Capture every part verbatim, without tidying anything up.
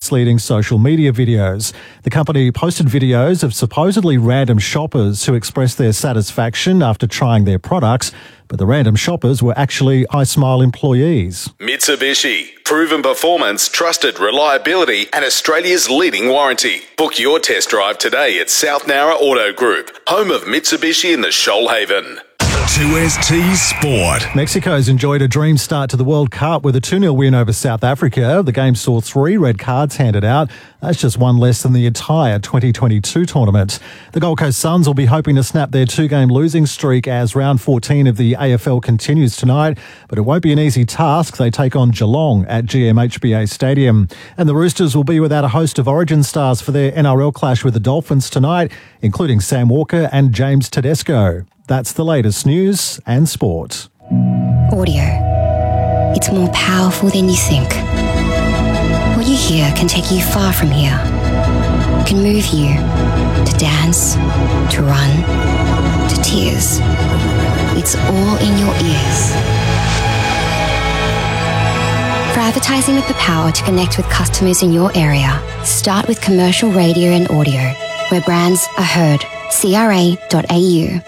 misleading social media videos. The company posted videos of supposedly random shoppers who expressed their satisfaction after trying their products, but the random shoppers were actually iSmile employees. Mitsubishi. Proven performance, trusted reliability, and Australia's leading warranty. Book your test drive today at South Nowra Auto Group, home of Mitsubishi in the Shoalhaven. two S T Sport. Mexico's enjoyed a dream start to the World Cup with a two nil win over South Africa. The game saw three red cards handed out. That's just one less than the entire twenty twenty-two tournament. The Gold Coast Suns will be hoping to snap their two-game losing streak as round fourteen of the A F L continues tonight, but it won't be an easy task. They take on Geelong at G M H B A Stadium. And the Roosters will be without a host of Origin stars for their N R L clash with the Dolphins tonight, including Sam Walker and James Tedesco. That's the latest news and sport. Audio. It's more powerful than you think. What you hear can take you far from here. It can move you to dance, to run, to tears. It's all in your ears. For advertising with the power to connect with customers in your area, start with commercial radio and audio, where brands are heard. C R A dot A U.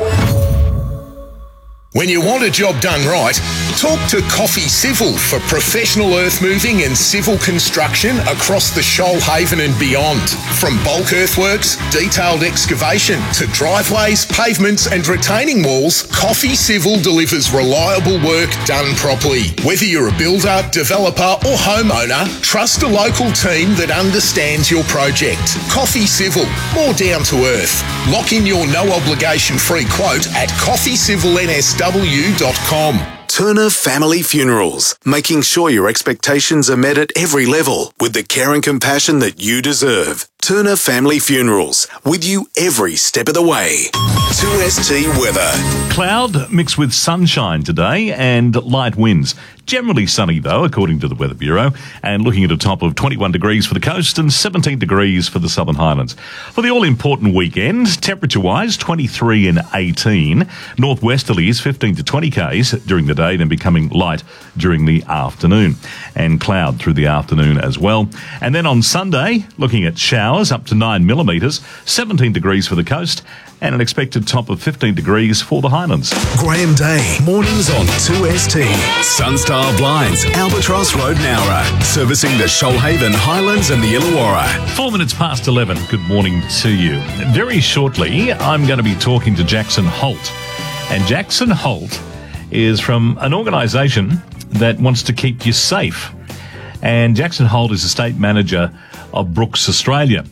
When you want a job done right, talk to Coffee Civil for professional earth moving and civil construction across the Shoalhaven and beyond. From bulk earthworks, detailed excavation to driveways, pavements and retaining walls, Coffee Civil delivers reliable work done properly. Whether you're a builder, developer or homeowner, trust a local team that understands your project. Coffee Civil, more down to earth. Lock in your no obligation free quote at coffee civil N S W dot com. Turner Family Funerals, making sure your expectations are met at every level with the care and compassion that you deserve. Turner Family Funerals, with you every step of the way. two S T weather. Cloud mixed with sunshine today and light winds. Generally sunny though, according to the Weather Bureau, and looking at a top of twenty-one degrees for the coast and seventeen degrees for the Southern Highlands. For the all-important weekend, temperature-wise, twenty-three and eighteen. Northwesterlies, fifteen to twenty k's during the day, then becoming light during the afternoon. And cloud through the afternoon as well. And then on Sunday, looking at showers up to nine millimetres, seventeen degrees for the coast, and an expected top of fifteen degrees for the Highlands. Graham Day, mornings on two S T. Sunstar Blinds, Albatross Road, Nowra. Servicing the Shoalhaven, Highlands and the Illawarra. Four minutes past eleven. Good morning to you. Very shortly, I'm going to be talking to Jackson Holt. And Jackson Holt is from an organisation that wants to keep you safe. And Jackson Holt is the state manager of Brooks Australia.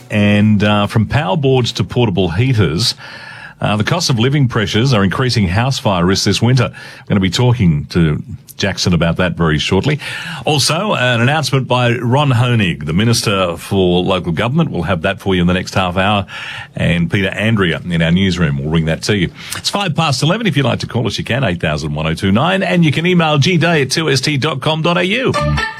And uh, from power boards to portable heaters, uh, the cost of living pressures are increasing house fire risks this winter. I'm going to be talking to Jackson about that very shortly. Also, an announcement by Ron Honig, the Minister for Local Government. We'll have that for you in the next half hour. And Peter Andrea in our newsroom will bring that to you. It's five past eleven. If you'd like to call us, you can, eight thousand one oh two nine. And you can email g day at two s t dot com dot a u.